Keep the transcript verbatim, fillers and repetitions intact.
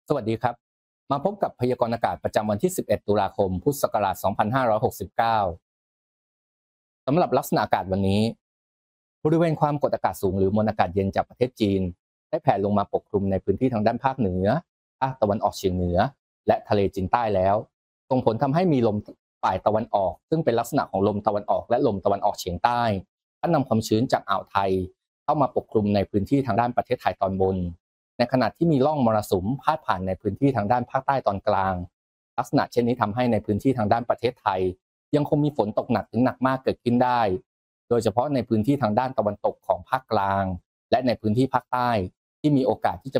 สวัสดีครับมาพบกับพยากรณ์อากาศประจำวันที่สิบเอ็ดตุลาคมพุทธศักราชสองพันห้าร้อยหกสิบเก้าสำหรับลักษณะอากาศวันนี้บริเวณความกดอากาศสูงหรือมวลอากาศเย็นจากประเทศจีนได้แผ่ลงมาปกคลุมในพื้นที่ทางด้านภาคเหนือภาคตะวันออกเฉียงเหนือและทะเลจีนใต้แล้วส่งผลทำให้มีลมฝ่ายตะวันออกซึ่งเป็นลักษณะของลมตะวันออกและลมตะวันออกเฉียงใต้พัดนำความชื้นจากอ่าวไทยเข้ามาปกคลุมในพื้นที่ทางด้านประเทศไทยตอนบนในขณะที่มีร่องมรสุมพาดผ่านในพื้นที่ทางด้านภาคใต้ตอนกลางลักษณะเช่นนี้ทำให้ในพื้นที่ทางด้านประเทศไทยยังคงมีฝนตกหนักถึงหนักมากเกิดขึ้นได้โดยเฉพาะในพื้นที่ทางด้านตะวันตกของภาคกลางและในพื้นที่ภาคใต้ที่มีโอกาสที่จะ